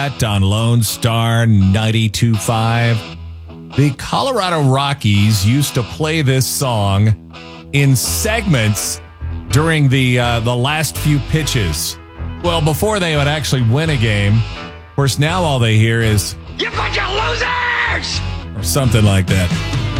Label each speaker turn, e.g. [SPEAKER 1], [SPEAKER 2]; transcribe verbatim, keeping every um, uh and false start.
[SPEAKER 1] On Lone Star ninety-two point five. The Colorado Rockies used to play this song in segments during the uh, the last few pitches. Well, before they would actually win a game. Of course, now all they hear is, "You bunch of losers!" or something like that.